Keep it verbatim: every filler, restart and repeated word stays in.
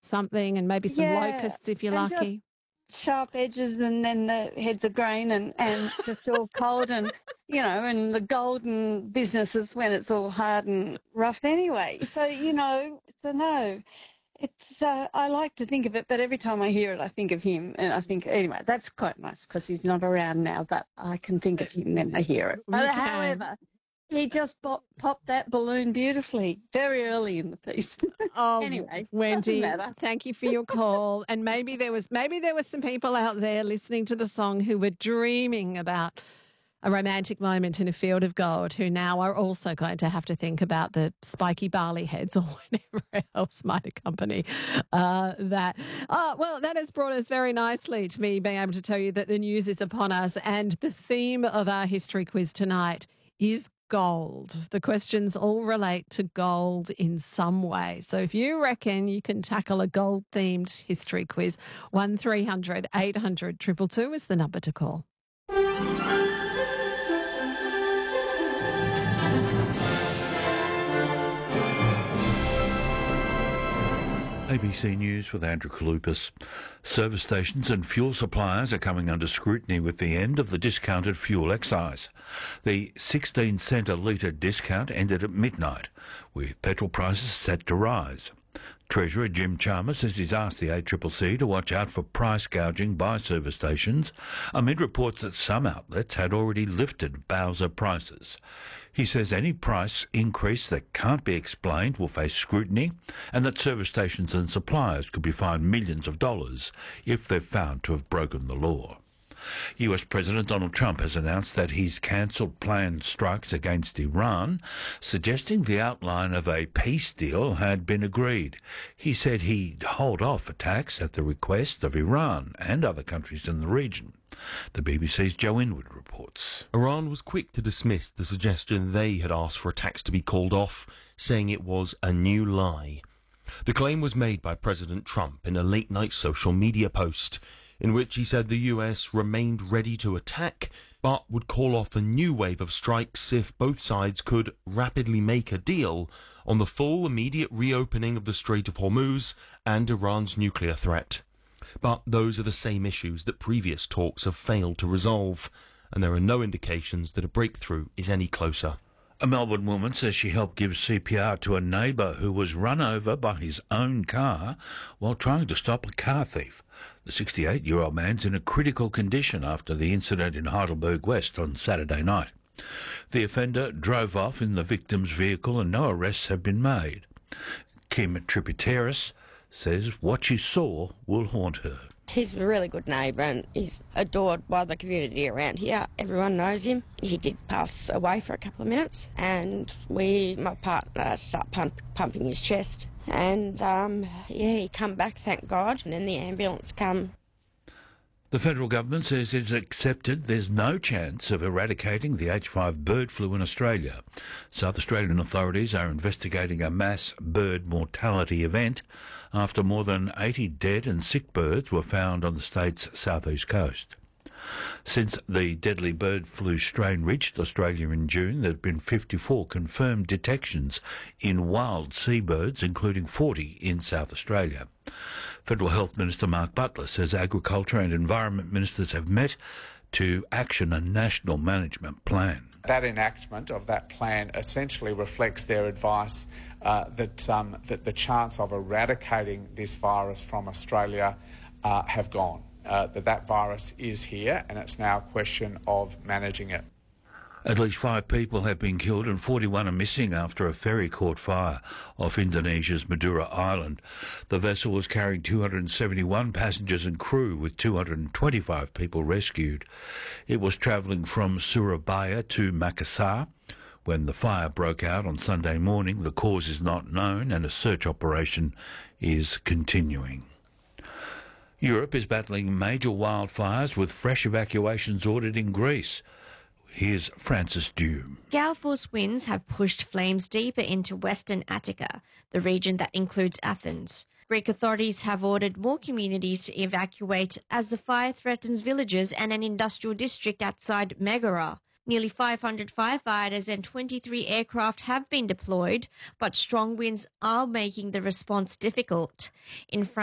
something, and maybe some Yeah, locusts if you're and just lucky. sharp edges, and then the heads of grain, and, and just all cold, and, you know, and the golden business is when it's all hard and rough anyway. So, you know, so no, it's, uh, I like to think of it, but every time I hear it, I think of him, and I think, anyway, that's quite nice because he's not around now, but I can think of him when I hear it. You But can. however, he just pop, popped that balloon beautifully very early in the piece. Oh, Anyway, doesn't Wendy, matter. thank you for your call. And maybe there was maybe there was some people out there listening to the song who were dreaming about a romantic moment in a field of gold, who now are also going to have to think about the spiky barley heads or whatever else might accompany uh, that. Uh, well, that has brought us very nicely to me being able to tell you that the news is upon us, and the theme of our history quiz tonight is gold. The questions all relate to gold in some way. So if you reckon you can tackle a gold-themed history quiz, one three hundred eight hundred two two two is the number to call. A B C News with Andrew Kalupas. Service stations and fuel suppliers are coming under scrutiny with the end of the discounted fuel excise. The sixteen cent a litre discount ended at midnight, with petrol prices set to rise. Treasurer Jim Chalmers says he's asked the A C C C to watch out for price gouging by service stations, amid reports that some outlets had already lifted Bowser prices. He says any price increase that can't be explained will face scrutiny, and that service stations and suppliers could be fined millions of dollars if they're found to have broken the law. U S President Donald Trump has announced that he's cancelled planned strikes against Iran, suggesting the outline of a peace deal had been agreed. He said he'd hold off attacks at the request of Iran and other countries in the region. The B B C's Joe Inwood reports. Iran was quick to dismiss the suggestion they had asked for attacks to be called off, saying it was a new lie. The claim was made by President Trump in a late-night social media post, in which he said the U S remained ready to attack, but would call off a new wave of strikes if both sides could rapidly make a deal on the full immediate reopening of the Strait of Hormuz and Iran's nuclear threat. But those are the same issues that previous talks have failed to resolve, and there are no indications that a breakthrough is any closer. A Melbourne woman says she helped give C P R to a neighbour who was run over by his own car while trying to stop a car thief. The sixty-eight-year-old man's in a critical condition after the incident in Heidelberg West on Saturday night. The offender drove off in the victim's vehicle and no arrests have been made. Kim Tripiteris says what she saw will haunt her. He's a really good neighbour and he's adored by the community around here. Everyone knows him. He did pass away for a couple of minutes, and we, my partner, started pump, pumping his chest. And, um, yeah, he come back, thank God, and then the ambulance come. The federal government says it's accepted there's no chance of eradicating the H five bird flu in Australia. South Australian authorities are investigating a mass bird mortality event after more than eighty dead and sick birds were found on the state's southeast coast. Since the deadly bird flu strain reached Australia in June, there have been fifty-four confirmed detections in wild seabirds, including forty in South Australia. Federal Health Minister Mark Butler says Agriculture and Environment ministers have met to action a national management plan. That enactment of that plan essentially reflects their advice uh, that, um, that the chance of eradicating this virus from Australia uh, have gone. Uh, that that virus is here and it's now a question of managing it. At least five people have been killed and forty-one are missing after a ferry caught fire off Indonesia's Madura Island. The vessel was carrying two hundred seventy-one passengers and crew, with two hundred twenty-five people rescued. It was travelling from Surabaya to Makassar when the fire broke out on Sunday morning. The cause is not known and a search operation is continuing. Europe is battling major wildfires with fresh evacuations ordered in Greece. Here's Francis Dew. Gale force winds have pushed flames deeper into western Attica, the region that includes Athens. Greek authorities have ordered more communities to evacuate as the fire threatens villages and an industrial district outside Megara. Nearly five hundred firefighters and twenty-three aircraft have been deployed, but strong winds are making the response difficult. In